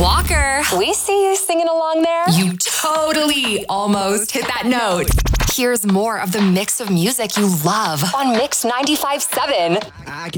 Walker. We see you singing along there. You totally almost hit that note. Here's more of the mix of music you love on Mix 95.7.